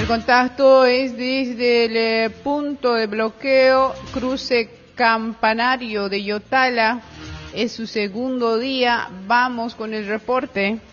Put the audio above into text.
El contacto es desde el punto de bloqueo cruce Campanario de Yotala. Es su segundo día. Vamos con el reporte.